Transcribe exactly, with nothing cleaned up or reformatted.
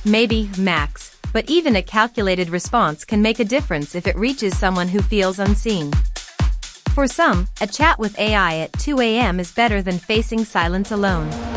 maybe, max, but even a calculated response can make a difference if it reaches someone who feels unseen. For some, a chat with A I at two A M is better than facing silence alone.